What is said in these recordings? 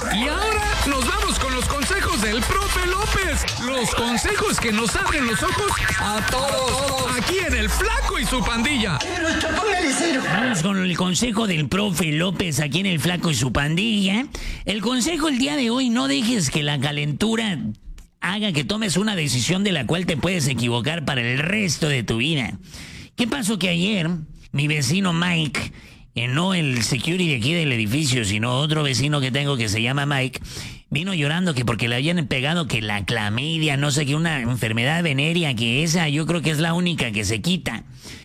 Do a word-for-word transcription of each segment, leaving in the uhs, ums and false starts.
Y ahora nos vamos con los consejos del profe López. Los consejos que nos abren los ojos a todos. Aquí en El Flaco y su Pandilla. Vamos con el consejo del profe López aquí en El Flaco y su Pandilla. El consejo el día de hoy: no dejes que la calentura haga que tomes una decisión de la cual te puedes equivocar para el resto de tu vida. ¿Qué pasó? Que ayer mi vecino Mike, eh, no el security de aquí del edificio, sino otro vecino que tengo que se llama Mike, vino llorando que porque le habían pegado que la clamidia, no sé qué, una enfermedad venérea, que esa yo creo que es la única que se quita.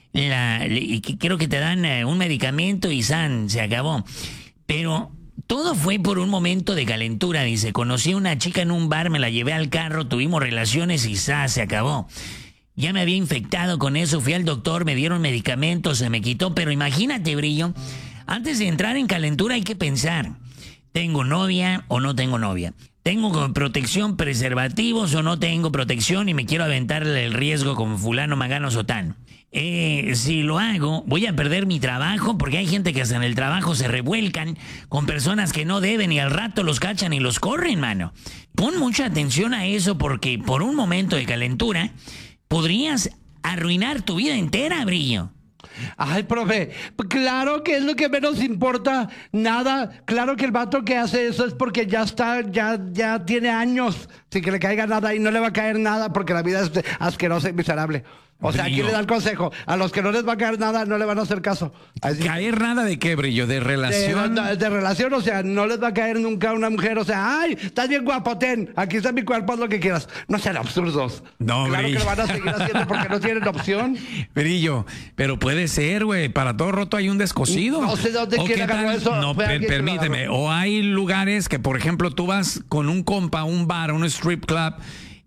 La, y creo que te dan uh, un medicamento y san, se acabó. Pero todo fue por un momento de calentura, dice. Conocí a una chica en un bar, me la llevé al carro, tuvimos relaciones y ¡zas! Se acabó. Ya me había infectado con eso, fui al doctor, me dieron medicamentos, se me quitó. Pero imagínate, Brillo, antes de entrar en calentura hay que pensar: ¿tengo novia o no tengo novia? ¿Tengo protección, preservativos o no tengo protección y me quiero aventar el riesgo como fulano, magano, sotano? Eh, si lo hago, voy a perder mi trabajo, porque hay gente que hasta en el trabajo se revuelcan con personas que no deben y al rato los cachan y los corren, mano. Pon mucha atención a eso, porque por un momento de calentura podrías arruinar tu vida entera, Brillo. Ay, profe, claro que es lo que menos importa, nada. Claro que el vato que hace eso es porque ya está, ya, ya tiene años sin que le caiga nada y no le va a caer nada porque la vida es asquerosa y miserable. O sea, ¿quién le da el consejo? A los que no les va a caer nada no le van a hacer caso. Así, ¿caer nada de qué, Brillo? ¿De relación? De, de, de relación, o sea, no les va a caer nunca una mujer. O sea, ay, estás bien guapo, ten, aquí está mi cuerpo, haz lo que quieras. No sean absurdos. No, claro Brillo. que lo van a seguir haciendo porque no tienen opción. Brillo, pero puede ser, güey. Para todo roto hay un descosido. No sé dónde quién agarró eso. No, per, permíteme. O hay lugares que, por ejemplo, tú vas con un compa a un bar, a un strip club,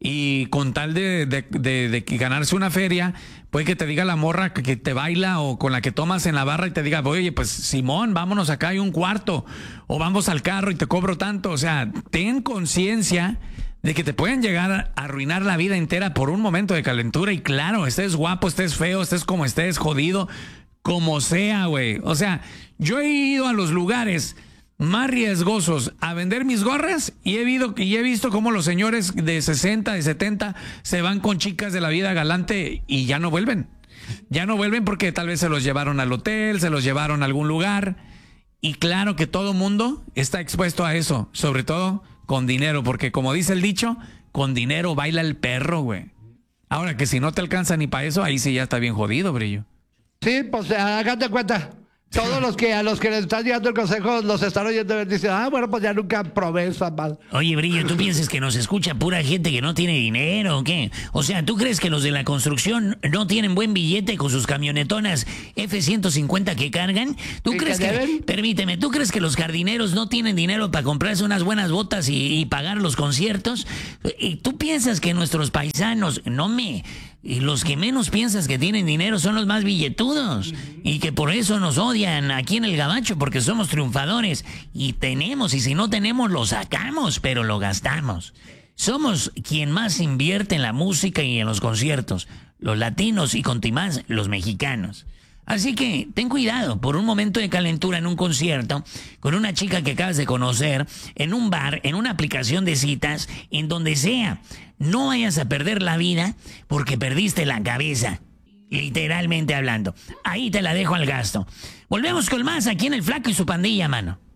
y con tal de, de, de, de ganarse una feria, puede que te diga la morra que te baila o con la que tomas en la barra y te diga: oye, pues Simón, vámonos, acá hay un cuarto, o vamos al carro y te cobro tanto. O sea, ten conciencia de que te pueden llegar a arruinar la vida entera por un momento de calentura. Y claro, estés guapo, estés feo, estés como estés, jodido, como sea, güey. O sea, yo he ido a los lugares más riesgosos a vender mis gorras y he, visto, y he visto cómo los señores de sesenta, de setenta se van con chicas de la vida galante y ya no vuelven. Ya no vuelven porque tal vez se los llevaron al hotel, se los llevaron a algún lugar. Y claro que todo mundo está expuesto a eso, sobre todo con dinero, porque como dice el dicho, con dinero baila el perro, güey. Ahora que si no te alcanza ni para eso, ahí sí ya está bien jodido, Brillo. Sí, pues hágate cuenta. Todos los que a los que les están dando el consejo los están oyendo y dicen: ah, bueno, pues ya nunca probé esa mal. Oye, Brillo, ¿tú piensas que nos escucha pura gente que no tiene dinero o qué? O sea, ¿tú crees que los de la construcción no tienen buen billete con sus camionetonas F ciento cincuenta que cargan? ¿Tú ¿Y crees que que, deben? permíteme, ¿tú crees que los jardineros no tienen dinero para comprarse unas buenas botas y, y pagar los conciertos? ¿Y tú piensas que nuestros paisanos, no me... y los que menos piensas que tienen dinero son los más billetudos y que por eso nos odian aquí en el Gabacho, porque somos triunfadores y tenemos, y si no tenemos lo sacamos, pero lo gastamos? Somos quien más invierte en la música y en los conciertos, los latinos y con más los mexicanos. Así que ten cuidado por un momento de calentura en un concierto, con una chica que acabas de conocer, en un bar, en una aplicación de citas, en donde sea. No vayas a perder la vida porque perdiste la cabeza, literalmente hablando. Ahí te la dejo al gasto. Volvemos con más aquí en El Flaco y su Pandilla, mano.